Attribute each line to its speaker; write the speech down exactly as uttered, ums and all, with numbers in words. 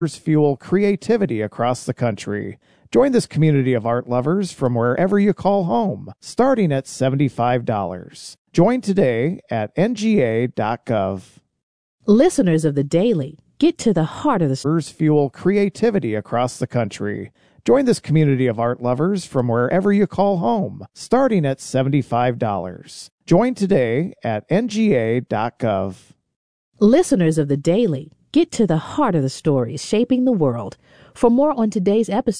Speaker 1: fuel creativity across the country. Join this community of art lovers from wherever you call home, starting at seventy-five dollars. Join today at N G A dot gov.
Speaker 2: Listeners of the Daily, get to the heart of the
Speaker 1: fuel creativity across the country. Join this community of art lovers from wherever you call home, starting at seventy-five dollars. Join today at N G A dot gov.
Speaker 2: Listeners of the Daily, get to the heart of the stories shaping the world. For more on today's episode,